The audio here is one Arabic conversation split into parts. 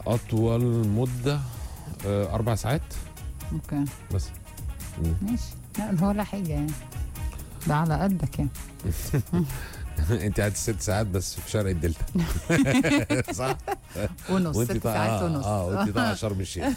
اطول مده 4 ساعات اوكي بس. ماشي. لا هو ولا حاجه يعني، ده على قدك يعني. انت قعدت 6 ساعات بس في شرق الدلتا صح؟ ونص، وانت 6 ساعات ونص. وانت طالعه شرم الشيخ.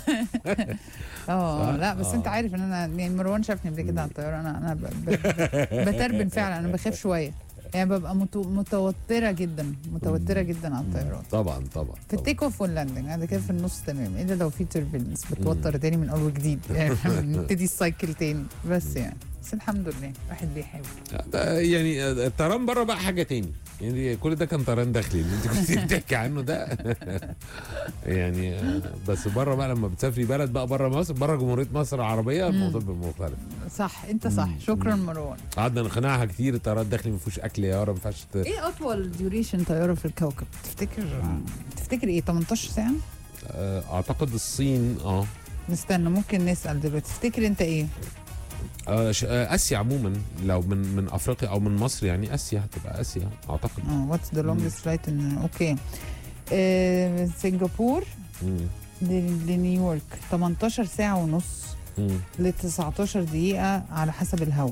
لا بس انت عارف ان انا يعني مروان شافني قبل كده على الطياره، انا بتربن فعلا، انا بخاف شويه يعني، ببقى متوتره جدا على الطيارات. طبعا في التيك اوف واللاندنج انا كده في النص تمام، الا لو في تربلنس بتوتر تاني من اول وجديد يعني نبتدي السايكل تاني بس يعني. بس الحمد لله الواحد بيحاول. يعني الطيران بره بقى حاجه تاني يعني، كل ده كان طيران داخلي اللي انت كنت بتحكي عنه ده يعني. بس بره بقى لما بتسافري بلد بقى بره مصر، بره جمهوريه مصر العربيه، الموضوع بيبقى مختلف. صح انت صح. شكرا مروان. قعدنا نقنعها كتير الطيران الداخلي ما فيهوش اكل يا رب، ما ينفعش ايه اطول ديوريشن طياره في الكوكب تفتكر ايه؟ 18 ساعه اعتقد الصين. نستنى ممكن نسال دلوقتي. تفتكر انت ايه؟ اسيا عموما، لو من افريقيا او من مصر يعني، اسيا هتبقى اسيا اعتقد. واتس ذا لونجست فلايت اوكي. سنغافور لنيويورك 18 ساعه ونص ل 19 دقيقه على حسب الهواء.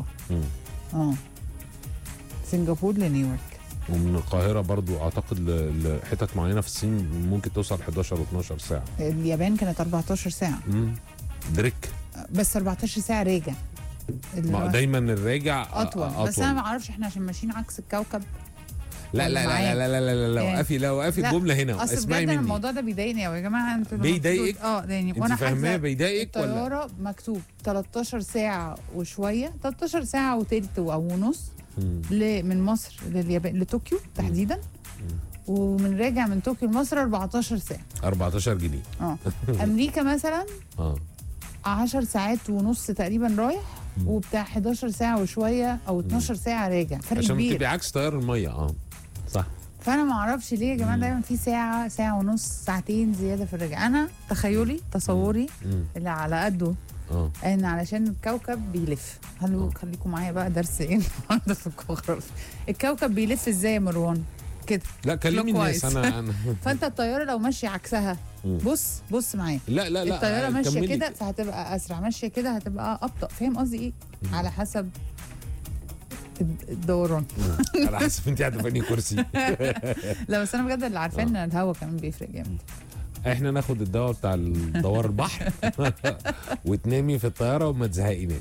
سنغافور لنيويورك. ومن القاهره برضو اعتقد لحتت معينه في الصين ممكن توصل 11 و12 ساعه. اليابان كانت 14 ساعه دريك، بس 14 ساعه راجع. دايما الراجع أطول. بس انا ما اعرفش احنا عشان ماشيين عكس الكوكب. لا لا لا لا لا لا لا وقفي الجمله هنا، اسمعي مني. الموضوع ده بيضايقني قوي يا جماعه. انتوا بيضايقك؟ يعني وانا فاهماه بيضايقك ولا؟ الطياره مكتوب 13 ساعه وشويه، 13 ساعه وثلث او ونص من مصر لليابان لطوكيو تحديدا. ومن راجع من طوكيو لمصر 14 ساعه 14 جنيه. امريكا مثلا 10 ساعات ونص تقريبا رايح، وبتاع 11 ساعه وشويه او 12 ساعه راجع. فرق عشان كبير، بتبقى عكس تيار الميه. صح. فانا ما اعرفش ليه يا جماعه دايما في ساعه ونص، ساعتين زياده في الرجع. انا تصوري اللي على قده ان علشان الكوكب بيلف. خليكم معايا بقى درس ايه النهارده في الجغرافيا. الكوكب بيلف ازاي يا مروان؟ كده. لا كلمي الناس. انا فانت الطياره لو ماشيه عكسها، بص معايا. لا الطياره ماشيه كده فهتبقى اسرع، ماشيه كده هتبقى ابطا. فاهم قصدي ايه؟ على حسب الدوران. على حسب انت قاعده في انهي كرسي. لا بس انا بجد اللي عارفاه ان الهوا كمان بيفرق جامد. احنا ناخد الدواء بتاع دوار البحر وتنامي في الطياره وما تزهقيناش.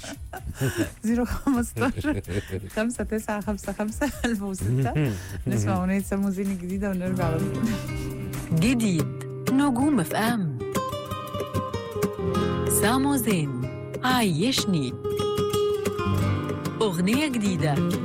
015 5955 1006. نسمع اغنيه سمو زين الجديده ونرجع على طول. جديد نجوم اف ام. سامو زين عيشني. أغنية جديدة